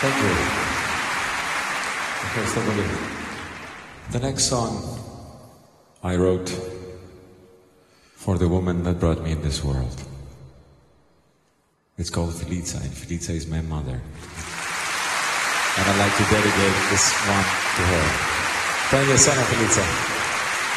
Thank you. Okay, somebody. The next song I wrote for the woman that brought me in this world. It's called Felica, and Felica is my mother. And I'd like to dedicate this one to her. Thank you, Sana Felica.